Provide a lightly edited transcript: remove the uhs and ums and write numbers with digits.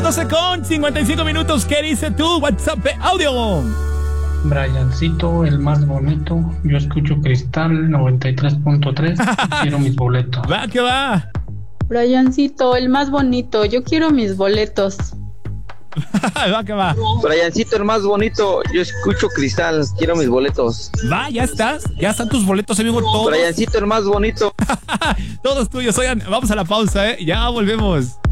12:55. ¿Qué dice tu WhatsApp de audio? Briancito, el más bonito. Yo escucho Cristal 93.3. Quiero mis boletos. Va, que va. Briancito, el más bonito. Yo quiero mis boletos. Va, que va. Briancito, el más bonito. Yo escucho Cristal. Quiero mis boletos. Va, ya estás. Ya están tus boletos, amigo. Todos. Briancito, el más bonito. Todos tuyos. Oigan, vamos a la pausa, ¿eh? Ya volvemos.